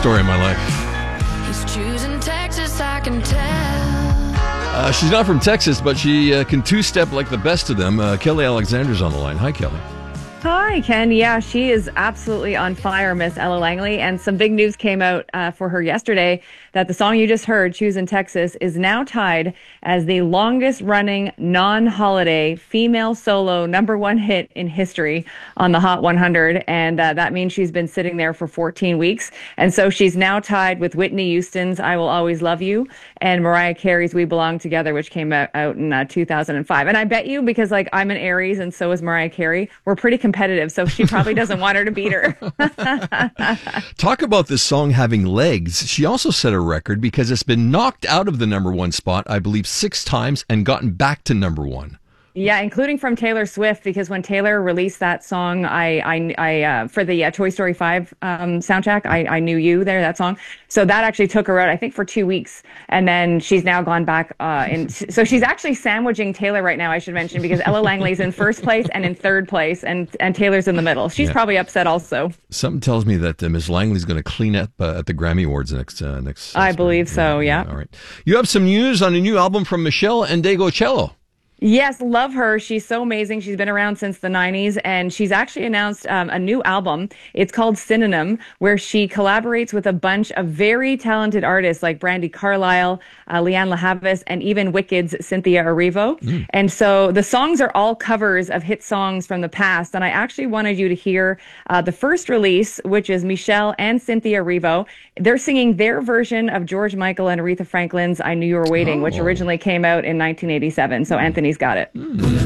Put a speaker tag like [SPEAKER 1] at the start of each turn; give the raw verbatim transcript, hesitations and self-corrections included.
[SPEAKER 1] story of my life.
[SPEAKER 2] He's choosing Texas, I can tell.
[SPEAKER 1] Uh, she's not from Texas, but she uh, can two-step like the best of them. Uh, Kelly Alexander's on the line. Hi, Kelly.
[SPEAKER 3] Hi, Ken. Yeah, she is absolutely on fire, Miss Ella Langley. And some big news came out uh, for her yesterday that the song you just heard, Choosing Texas, is now tied as the longest running non-holiday female solo number one hit in history on the Hot one hundred. And uh, that means she's been sitting there for fourteen weeks. And so she's now tied with Whitney Houston's I Will Always Love You and Mariah Carey's We Belong Together, which came out, out in uh, two thousand five. And I bet you, because like I'm an Aries and so is Mariah Carey, we're pretty competitive, so she probably doesn't want her to beat her.
[SPEAKER 1] Talk about this song having legs. She also set a record because it's been knocked out of the number one spot, I believe, six times and gotten back to number one.
[SPEAKER 3] Yeah, including from Taylor Swift, because when Taylor released that song, I, I, I uh, for the uh, Toy Story five um, soundtrack, I, I Knew You there, that song. So that actually took her out, I think, for two weeks. And then she's now gone back. Uh, in, so she's actually sandwiching Taylor right now, I should mention, because Ella Langley's in first place and in third place, and, and Taylor's in the middle. She's yeah. probably upset also.
[SPEAKER 1] Something tells me that uh, Miss Langley's going to clean up uh, at the Grammy Awards next. Uh, next.
[SPEAKER 3] I believe so, yeah.
[SPEAKER 1] yeah. All right. You have some news on a new album from Meshell Ndegeocello.
[SPEAKER 3] Yes, love her. She's so amazing. She's been around since the nineties, and she's actually announced um, a new album. It's called Synonym, where she collaborates with a bunch of very talented artists like Brandi Carlile, uh, Leanne LaHavis, and even Wicked's Cynthia Erivo. Mm. And so the songs are all covers of hit songs from the past, and I actually wanted you to hear uh, the first release, which is Meshell and Cynthia Erivo. They're singing their version of George Michael and Aretha Franklin's I Knew You Were Waiting, oh. which originally came out in nineteen eighty-seven. So Anthony's got it. Mm.